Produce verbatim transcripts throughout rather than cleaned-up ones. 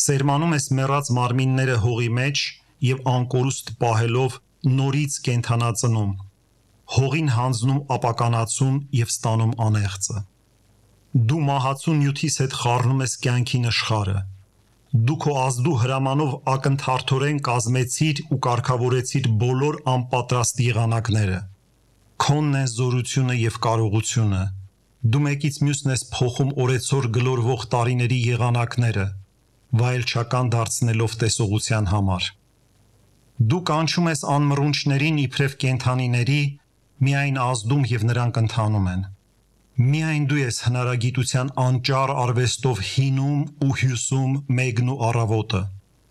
Սերմանում ես մեռած մարմինները հողի մեջ և անկորուստ պահելով նորից կենդանածնում, հողին հանձնում ապականացուն և ստանում անեղծը։ Դու մահացու նյութիս հետ խառնում ես կյանքի նշխարը։ Դու քո ազդու հրամանով ակնթարթորեն կազմեցիր ու կարգավորեցիր բոլոր անպատրաստ եղանակները։ Քոնն են զորությունը և կարողությունը։ Դու մեկից մյուսն ես փոխում օրեցօր գլորվող տարիների եղանակները, վայելչական դարձնելով տեսողության համար։ Դու կանչում ես անմռունչներին իբրև կենդանիների, միայն ազդում և նրանք ընթանում են։ Միայն դու ես հնարագիտության անճառ արվեստով հինում ու հյուսում մեկն ու առավոտը։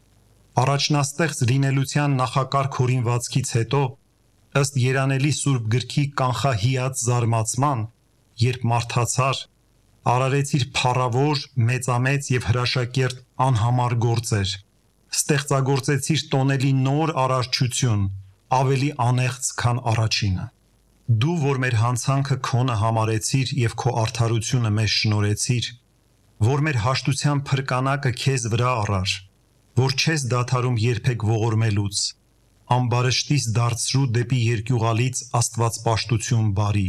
Առաջնաստեղծ լինելության նախակարգ հորինվածքից հետո, ըստ Երանելի Սուրբ գրքի կանխահիած զարմացման, երբ մարդացար, արարեցիր փառավոր, մեծամեծ և հրաշակերտ անհամար գործեր, ստեղծագործեցիր տոնելի նոր արարչություն, ավելի անեղծ, քան առաջինը։ Դու, որ մեր հանցանքը քոնը համարեցիր և քո արդարությունը մեզ շնորհեցիր, որ մեր հաշտության փրկանակը քեզ վրա առար, որ չես դադարում երբեք ողորմելուց, ամբարշտիս դարձրու դեպի երկյուղալից աստվածպաշտություն բարի,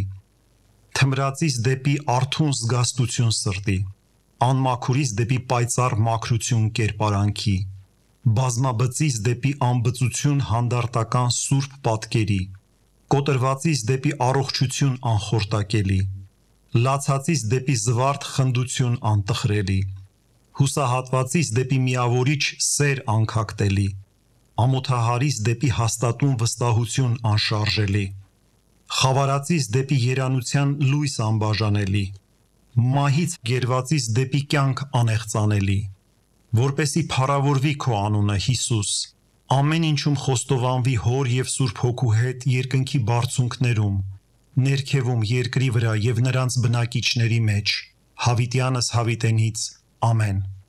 թմրածից դեպի արթուն զգաստություն սրտի, անմաքուրից դեպի պայծառ մաքրություն կերպարանքի, բազմաբծից դեպի անբծություն հանդարտական սուրբ պատկերի, կոտրվածից դեպի առողջություն անխորտակելի, լացածից դեպի զվարթ խնդություն անտխրելի, հուսահատվածից դեպի միավորիչ սեր անքակտելի, ամոթահարից դեպի հաստատուն վստահություն անշարժելի, խավարածից դեպի երանության լույս անբաժանելի, մահից գերվածից դեպի կյանք անեղծանելի, որպեսզի փառավորվի քո անունը, Հիսուս, ամեն ինչում խոստովանվի Հոր և Սուրբ Հոգու հետ երկնքի բարձունքներում, ներքևում, երկրի վրա և նրանց բնակիչների մեջ, հավիտյանս հավիտենից, ամեն։